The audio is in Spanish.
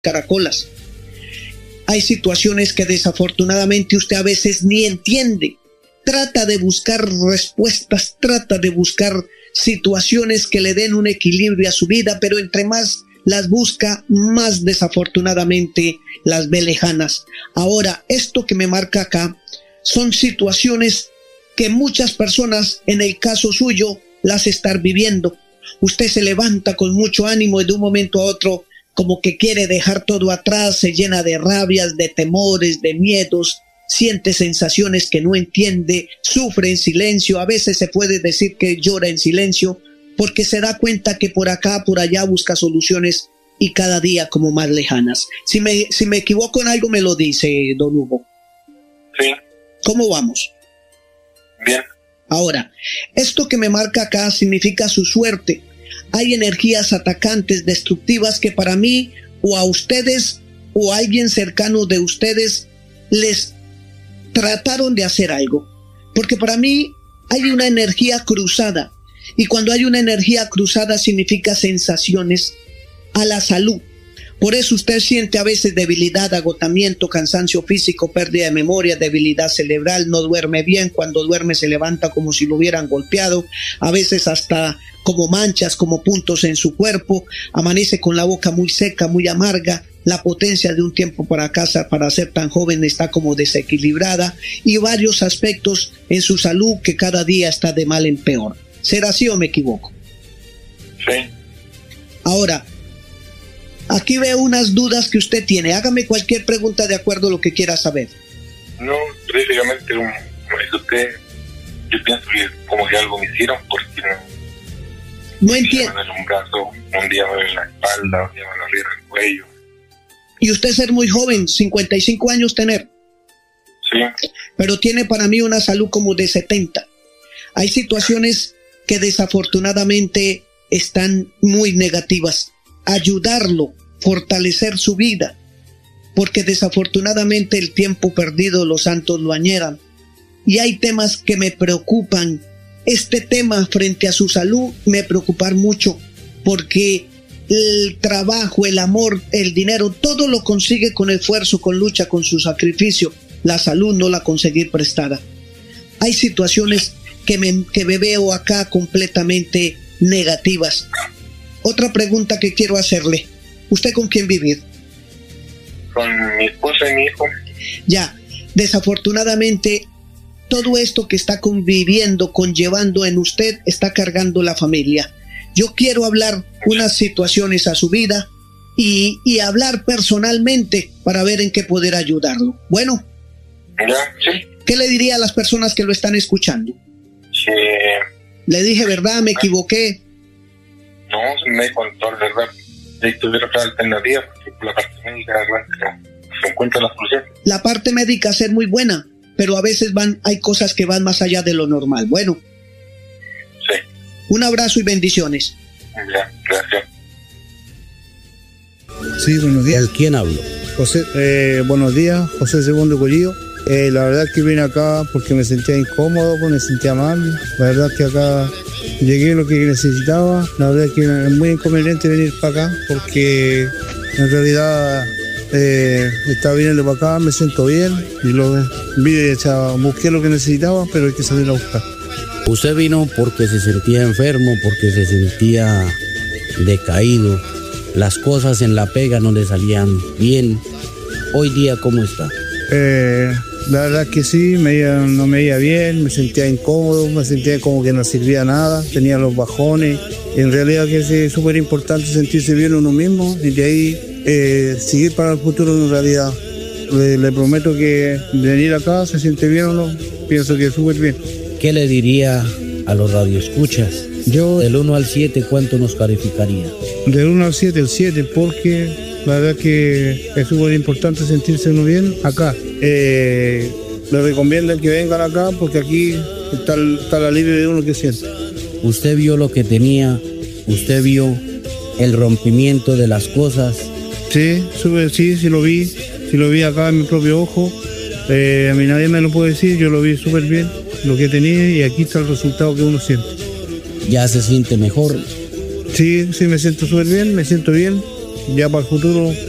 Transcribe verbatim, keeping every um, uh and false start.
caracolas. Hay situaciones que desafortunadamente usted a veces ni entiende. Trata de buscar respuestas, trata de buscar situaciones que le den un equilibrio a su vida, pero entre más las busca, más desafortunadamente las ve lejanas. Ahora, esto que me marca acá son situaciones que muchas personas, en el caso suyo, las están viviendo. Usted se levanta con mucho ánimo y de un momento a otro como que quiere dejar todo atrás, se llena de rabias, de temores, de miedos, siente sensaciones que no entiende, sufre en silencio, a veces se puede decir que llora en silencio, porque se da cuenta que por acá, por allá busca soluciones y cada día como más lejanas. Si me, si me equivoco en algo me lo dice, don Hugo. Sí. ¿Cómo vamos? Bien. Ahora, esto que me marca acá significa su suerte. Hay energías atacantes, destructivas que para mí o a ustedes o a alguien cercano de ustedes les trataron de hacer algo. Porque para mí hay una energía cruzada. Y cuando hay una energía cruzada significa sensaciones a la salud. Por eso usted siente a veces debilidad, agotamiento, cansancio físico, pérdida de memoria, debilidad cerebral, no duerme bien, cuando duerme se levanta como si lo hubieran golpeado, a veces hasta como manchas, como puntos en su cuerpo, amanece con la boca muy seca, muy amarga, la potencia de un tiempo para acá para ser tan joven está como desequilibrada y varios aspectos en su salud que cada día está de mal en peor. ¿Será así o me equivoco? Sí. Ahora, aquí veo unas dudas que usted tiene. Hágame cualquier pregunta de acuerdo a lo que quiera saber. No, prácticamente como usted, yo pienso que como que algo me hicieron porque no, no entiendo. Un día me duele un brazo, un día me duele la espalda, un día me duele el cuello. Y usted ser muy joven, cincuenta y cinco años tener. Sí. Pero tiene para mí una salud como de setenta. Hay situaciones que desafortunadamente están muy negativas. Ayudarlo, fortalecer su vida, porque desafortunadamente el tiempo perdido los santos lo añoran. Y hay temas que me preocupan. Este tema frente a su salud me preocupa mucho, porque el trabajo, el amor, el dinero, todo lo consigue con esfuerzo, con lucha, con su sacrificio. La salud no la conseguir prestada. Hay situaciones que me, que me veo acá completamente negativas. Otra pregunta que quiero hacerle. ¿Usted con quién vive? Con mi esposa y mi hijo. Ya, desafortunadamente, todo esto que está conviviendo, conllevando en usted, está cargando la familia. Yo quiero hablar unas situaciones a su vida y, y hablar personalmente para ver en qué poder ayudarlo. Bueno. Ya, sí. ¿Qué le diría a las personas que lo están escuchando? Sí. Le dije verdad, me equivoqué. No, me contó la verdad. Si tuviera otra alternativa, porque por la parte médica no se encuentra la solución. La parte médica es ser muy buena, pero a veces van, hay cosas que van más allá de lo normal. Bueno. Sí. Un abrazo y bendiciones. Ya, gracias. Sí, buenos días. ¿Quién habló? José, eh, buenos días, José Segundo Collillo. Eh, la verdad es que vine acá porque me sentía incómodo, pues me sentía mal. La verdad es que acá llegué lo que necesitaba. La verdad es que es muy inconveniente venir para acá porque en realidad eh, estaba viniendo para acá, me siento bien y lo vi, o sea, busqué lo que necesitaba, pero hay que salir a buscar. Usted vino porque se sentía enfermo, porque se sentía decaído. Las cosas en la pega no le salían bien. Hoy día, ¿cómo está? Eh, la verdad es que sí, me iba, no me iba bien, me sentía incómodo, me sentía como que no servía nada, tenía los bajones. En realidad que es súper importante sentirse bien uno mismo y de ahí eh, seguir para el futuro en realidad. Le, le prometo que venir acá se siente bien o no, pienso que es súper bien. ¿Qué le diría a los radioescuchas? Yo, del uno al siete, ¿cuánto nos calificaría? Del uno al siete, el siete, porque la verdad que es súper importante sentirse uno bien acá. Eh, les recomiendo que vengan acá porque aquí está el, está el alivio de uno que siente. Usted vio lo que tenía, usted vio el rompimiento de las cosas. Sí, súper, sí, sí lo vi, sí lo vi acá en mi propio ojo. Eh, a mí nadie me lo puede decir, yo lo vi súper bien, lo que tenía y aquí está el resultado que uno siente. ¿Ya se siente mejor? Sí, sí, me siento súper bien, me siento bien. Ya para el futuro